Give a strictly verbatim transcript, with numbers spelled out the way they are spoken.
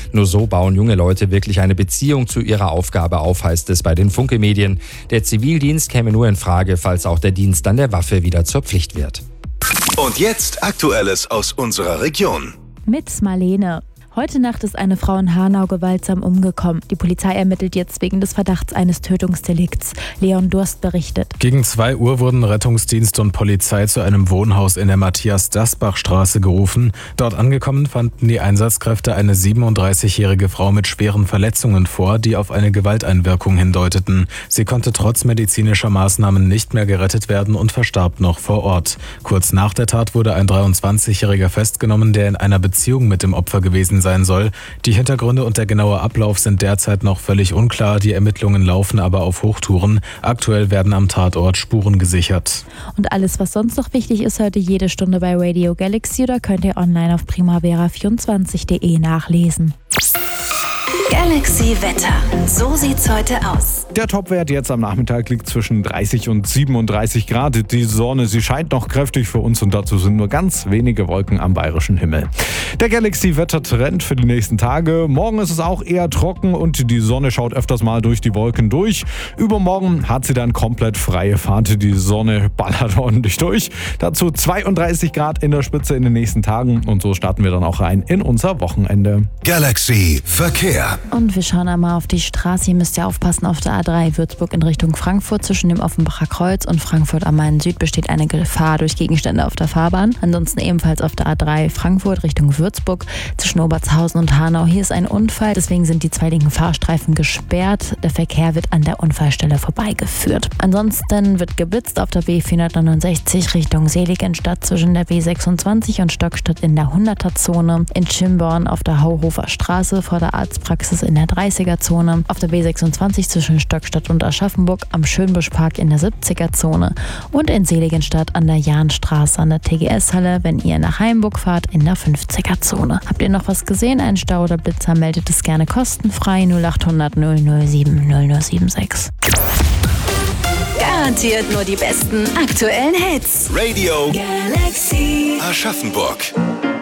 Nur so bauen junge Leute wirklich eine Beziehung zu ihrer Aufgabe auf, heißt es bei den Funke-Medien. Der Zivildienst käme nur in Frage, falls auch der Dienst an der Waffe wieder zur Pflicht wird. Und jetzt Aktuelles aus unserer Region. Mit Marlene. Heute Nacht ist eine Frau in Hanau gewaltsam umgekommen. Die Polizei ermittelt jetzt wegen des Verdachts eines Tötungsdelikts. Leon Durst berichtet. Gegen zwei Uhr wurden Rettungsdienst und Polizei zu einem Wohnhaus in der Matthias-Dasbach-Straße gerufen. Dort angekommen fanden die Einsatzkräfte eine siebenunddreißigjährige Frau mit schweren Verletzungen vor, die auf eine Gewalteinwirkung hindeuteten. Sie konnte trotz medizinischer Maßnahmen nicht mehr gerettet werden und verstarb noch vor Ort. Kurz nach der Tat wurde ein dreiundzwanzigjähriger festgenommen, der in einer Beziehung mit dem Opfer gewesen sein soll. Die Hintergründe und der genaue Ablauf sind derzeit noch völlig unklar. Die Ermittlungen laufen aber auf Hochtouren. Aktuell werden am Tatort Spuren gesichert. Und alles, was sonst noch wichtig ist, hört ihr jede Stunde bei Radio Galaxy oder könnt ihr online auf primavera vierundzwanzig punkt de nachlesen. Galaxy Wetter. So sieht's heute aus. Der Topwert jetzt am Nachmittag liegt zwischen dreißig und siebenunddreißig Grad. Die Sonne, sie scheint noch kräftig für uns und dazu sind nur ganz wenige Wolken am bayerischen Himmel. Der Galaxy-Wetter-Trend für die nächsten Tage. Morgen ist es auch eher trocken und die Sonne schaut öfters mal durch die Wolken durch. Übermorgen hat sie dann komplett freie Fahrt. Die Sonne ballert ordentlich durch. Dazu zweiunddreißig Grad in der Spitze in den nächsten Tagen und so starten wir dann auch rein in unser Wochenende. Galaxy Verkehr. Und wir schauen einmal auf die Straße. Hier müsst ihr aufpassen, auf der A drei Würzburg in Richtung Frankfurt. Zwischen dem Offenbacher Kreuz und Frankfurt am Main Süd besteht eine Gefahr durch Gegenstände auf der Fahrbahn. Ansonsten ebenfalls auf der A drei Frankfurt Richtung Würzburg zwischen Obertshausen und Hanau. Hier ist ein Unfall, deswegen sind die zwei linken Fahrstreifen gesperrt. Der Verkehr wird an der Unfallstelle vorbeigeführt. Ansonsten wird geblitzt auf der B vierhundertneunundsechzig Richtung Seligenstadt zwischen der B sechsundzwanzig und Stockstadt in der hunderter-Zone. In Schimborn auf der Hauhofer Straße vor der Arztpraxis in der dreißiger-Zone, auf der B sechsundzwanzig zwischen Stockstadt und Aschaffenburg am Schönbuschpark in der siebziger-Zone und in Seligenstadt an der Jahnstraße an der T G S-Halle, wenn ihr nach Haimburg fahrt, in der fünfziger-Zone. Habt ihr noch was gesehen, einen Stau oder Blitzer, meldet es gerne kostenfrei null achthundert null null sieben null null sieben sechs. Garantiert nur die besten aktuellen Hits. Radio Galaxy Aschaffenburg.